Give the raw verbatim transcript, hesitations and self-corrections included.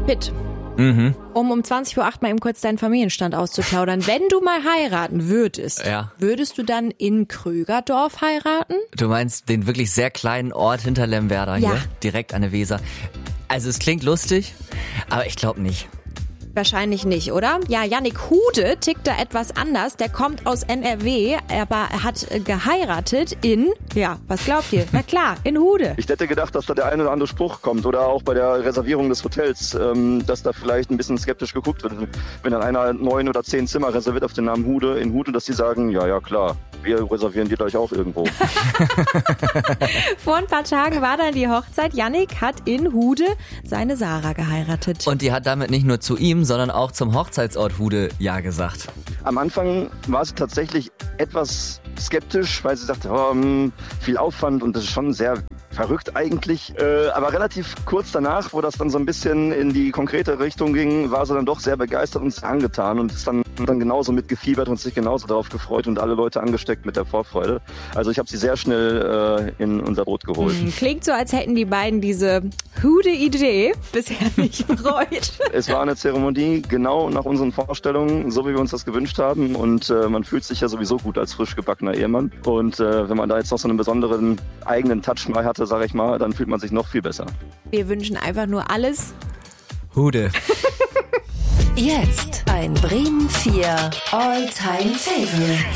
Pitt. Mhm. Um um zwanzig Uhr acht mal eben kurz deinen Familienstand auszuplaudern. Wenn du mal heiraten würdest, Ja. würdest du dann in Krögerdorf heiraten? Du meinst den wirklich sehr kleinen Ort hinter Lemwerder Ja. hier, direkt an der Weser. Also es klingt lustig, aber ich glaube nicht. Wahrscheinlich nicht, oder? Ja, Yannick Hude tickt da etwas anders. Der kommt aus N R W, aber er hat äh, geheiratet in, ja, was glaubt ihr? Na klar, in Hude. Ich hätte gedacht, dass da der eine oder andere Spruch kommt oder auch bei der Reservierung des Hotels, ähm, dass da vielleicht ein bisschen skeptisch geguckt wird. Wenn dann einer neun oder zehn Zimmer reserviert auf den Namen Hude in Hude, dass die sagen, ja, ja, klar, wir reservieren die gleich auch irgendwo. Vor ein paar Tagen war dann die Hochzeit. Yannick hat in Hude seine Sarah geheiratet. Und die hat damit nicht nur zu ihm, sondern auch zum Hochzeitsort Hude Ja gesagt. Am Anfang war sie tatsächlich etwas skeptisch, weil sie sagte, oh, hm, viel Aufwand und das ist schon sehr verrückt eigentlich. Äh, aber relativ kurz danach, wo das dann so ein bisschen in die konkrete Richtung ging, war sie dann doch sehr begeistert und sehr angetan und ist dann, dann genauso mitgefiebert und sich genauso darauf gefreut und alle Leute angesteckt mit der Vorfreude. Also ich habe sie sehr schnell äh, in unser Boot geholt. Klingt so, als hätten die beiden diese Hude-Idee bisher nicht bereut. Es war eine Zeremonie genau nach unseren Vorstellungen, so wie wir uns das gewünscht haben und äh, man fühlt sich ja sowieso gut als frisch gebackener Ehemann und äh, wenn man da jetzt noch so einen besonderen eigenen Touch mal hatte, sage ich mal, dann fühlt man sich noch viel besser. Wir wünschen einfach nur alles. Hude. Jetzt ein Bremen vier All-Time Favorite.